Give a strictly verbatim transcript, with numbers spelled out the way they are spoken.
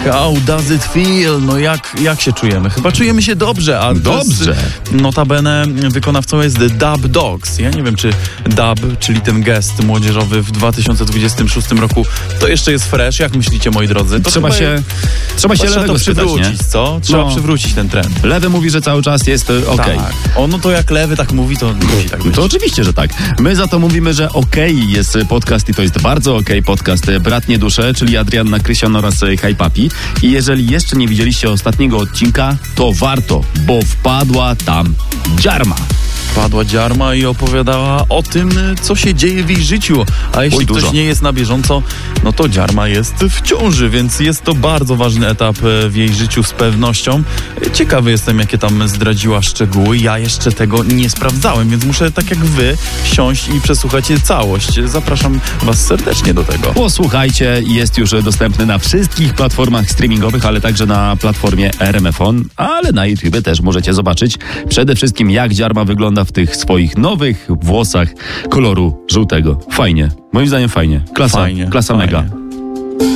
How does it feel? No jak, jak się czujemy? Chyba czujemy się dobrze, a Dobrze. Jest, notabene wykonawcą jest Dub Dogs. Ja nie wiem, czy dub, czyli ten gest młodzieżowy w dwa tysiące dwudziestym szóstym roku, to jeszcze jest fresh. Jak myślicie, moi drodzy? To Trzeba się, trzeba się trzeba lewego to spytać, przywrócić, nie? co? Trzeba No. przywrócić ten trend. Lewy mówi, że cały czas jest e, okej. Tak. O, no to jak lewy tak mówi, to musi tak być. To oczywiście, że tak. My za to mówimy, że okej jest podcast i to jest bardzo okej podcast Bratnie Dusze, czyli Adrianna Krysian oraz Hi Papi. I jeżeli jeszcze nie widzieliście ostatniego odcinka, to warto, bo wpadła tam dziarma. Padła dziarma i opowiadała o tym, co się dzieje w jej życiu. A jeśli Oj, ktoś dużo. nie jest na bieżąco, no to dziarma jest w ciąży, więc jest to bardzo ważny etap w jej życiu z pewnością. Ciekawy jestem, jakie tam zdradziła szczegóły. Ja jeszcze tego nie sprawdzałem, więc muszę tak jak wy siąść i przesłuchać całość. Zapraszam was serdecznie do tego. Posłuchajcie, jest już dostępny na wszystkich platformach streamingowych, ale także na platformie R M F on, ale na YouTube też możecie zobaczyć przede wszystkim, jak dziarma wygląda w tych swoich nowych włosach koloru żółtego. Fajnie. Moim zdaniem fajnie. Klasa, Fajnie, klasa fajnie. mega.